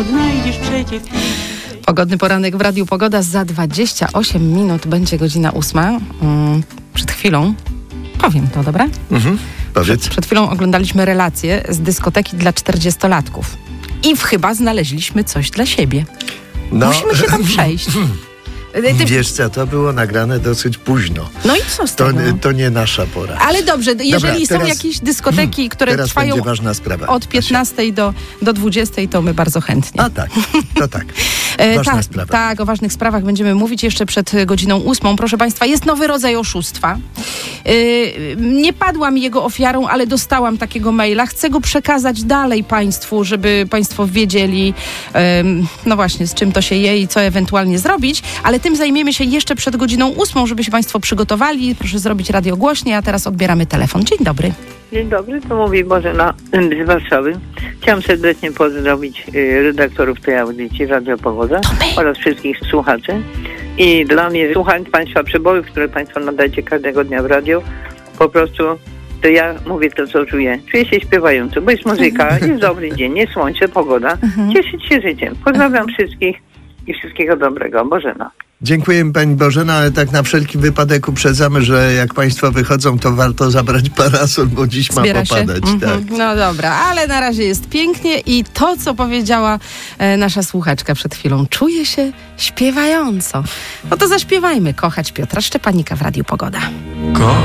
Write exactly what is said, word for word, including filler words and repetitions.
odnajdziesz przecież. Pogodny poranek w Radiu Pogoda. Za dwadzieścia osiem minut będzie godzina ósma. Hmm, przed chwilą powiem to, dobra? Mhm, powiedz. Przed, przed chwilą oglądaliśmy relacje z dyskoteki dla czterdziestolatków. I w, chyba znaleźliśmy coś dla siebie. No. Musimy się tam przejść. Ty... Wiesz co, to było nagrane dosyć późno. No i co z To, tego? to nie nasza pora. Ale dobrze, jeżeli Dobra, są teraz- jakieś dyskoteki, które teraz trwają będzie ważna sprawa, od piętnastej do, do dwudziestej, to my bardzo chętnie. A tak, to tak. E, Ważna tak, sprawa. tak, o ważnych sprawach będziemy mówić jeszcze przed godziną ósmą. Proszę Państwa, jest nowy rodzaj oszustwa. E, nie padłam jego ofiarą, ale dostałam takiego maila. Chcę go przekazać dalej Państwu, żeby Państwo wiedzieli, e, no właśnie, z czym to się je i co ewentualnie zrobić, ale tym zajmiemy się jeszcze przed godziną ósmą, żeby się Państwo przygotowali. Proszę zrobić radio głośniej, a teraz odbieramy telefon. Dzień dobry. Dzień dobry, to mówi Bożena z Warszawy. Chciałam serdecznie pozdrowić y, redaktorów tej audycji Radio Pogoda oraz wszystkich słuchaczy. I dla mnie słuchając Państwa przebojów, które Państwo nadajecie każdego dnia w radio, po prostu to ja mówię to, co czuję. Czuję się śpiewająco, bo jest muzyka, jest dobry dzień, jest słońce, pogoda. Cieszyć się życiem. Pozdrawiam wszystkich i wszystkiego dobrego. Bożena. Dziękujemy Pani Bożena, ale tak na wszelki wypadek uprzedzamy, że jak Państwo wychodzą, to warto zabrać parasol, bo dziś ma Zbiera się? popadać. Mhm. Tak. No dobra, ale na razie jest pięknie i to, co powiedziała e, nasza słuchaczka przed chwilą, czuje się śpiewająco. No to zaśpiewajmy Kochać Piotra Szczepanika w Radiu Pogoda.